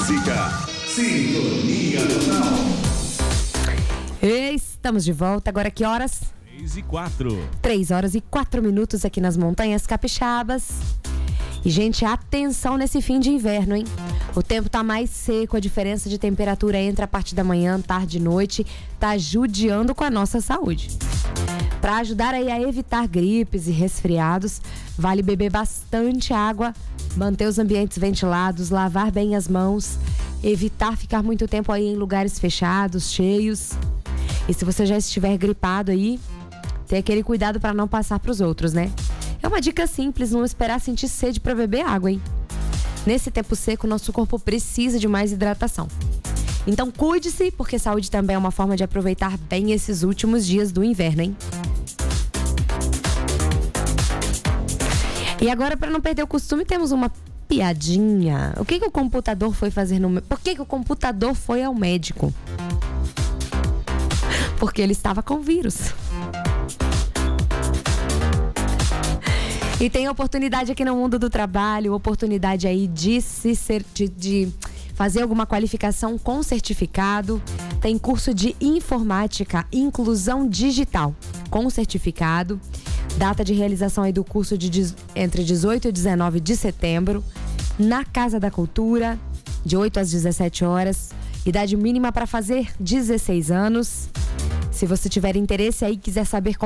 música. Sintonia Total. Estamos de volta. Agora que horas? 3h04. 3h04 aqui nas Montanhas Capixabas. E, gente, atenção nesse fim de inverno, hein? O tempo tá mais seco, a diferença de temperatura entre a parte da manhã, tarde e noite tá judiando com a nossa saúde. Para ajudar aí a evitar gripes e resfriados, vale beber bastante água, manter os ambientes ventilados, lavar bem as mãos, evitar ficar muito tempo aí em lugares fechados, cheios. E se você já estiver gripado aí, ter aquele cuidado para não passar para os outros, né? É uma dica simples, não esperar sentir sede para beber água, hein? Nesse tempo seco, nosso corpo precisa de mais hidratação. Então cuide-se, porque saúde também é uma forma de aproveitar bem esses últimos dias do inverno, hein? E agora, para não perder o costume, temos uma piadinha. O que o computador foi fazer no... Por que o computador foi ao médico? Porque ele estava com vírus. E tem oportunidade aqui no mundo do trabalho, oportunidade aí de fazer alguma qualificação com certificado. Tem curso de informática, inclusão digital, com certificado. Data de realização aí do curso entre 18 e 19 de setembro, na Casa da Cultura, de 8 às 17 horas. Idade mínima para fazer 16 anos. Se você tiver interesse aí e quiser saber